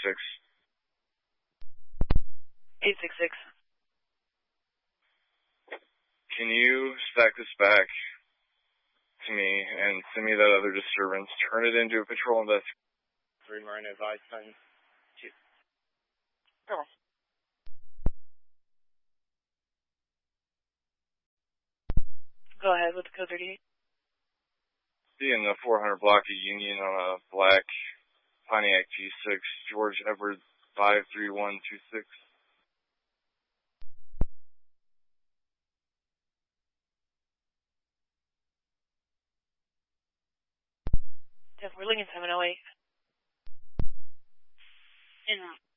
866. 866. Can you stack this back to me and send me that other disturbance? Turn it into a patrol investigation. 3 Marine advice time. 2. Come on. Go ahead with the code 38. In the 400 block of Union on a black Pontiac G6, George Edward 53126. We're Lincoln 708. In route.